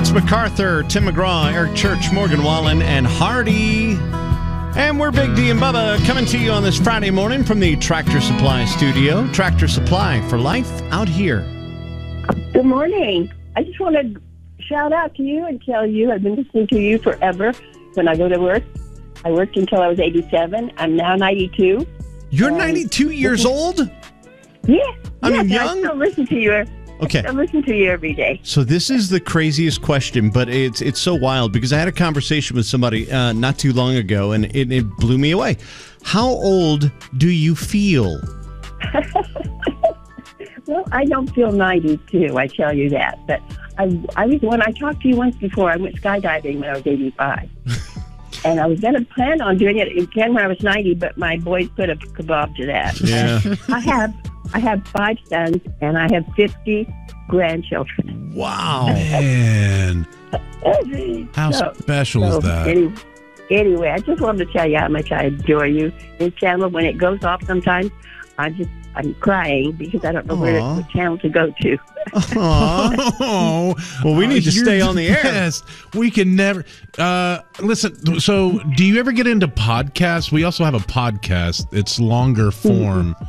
Lance MacArthur, Tim McGraw, Eric Church, Morgan Wallen, and Hardy. And we're Big D and Bubba coming to you on this Friday morning from the Tractor Supply studio. Tractor Supply for life out here. Good morning. I just want to shout out to you and tell you I've been listening to you forever when I go to work. I worked until I was 87. I'm now 92. You're 92 years old? Yeah. I mean, yes, young? I still listen to you. Okay. I still listen to you every day. So this is the craziest question, but it's so wild because I had a conversation with somebody not too long ago, and it blew me away. How old do you feel? Well, I don't feel 92, I tell you that. But when I talked to you once before, I went skydiving when I was 85. And I was going to plan on doing it again when I was 90, but my boys put a kebab to that. Yeah. I have 5 sons, and I have 50 grandchildren. Wow. Man. How special is that? Anyway, I just wanted to tell you how much I adore you. This channel, when it goes off sometimes, I'm crying because I don't know what channel to go to. Oh, well, we need to stay on the air. Yes, we can never. Listen, so do you ever get into podcasts? We also have a podcast. It's longer form.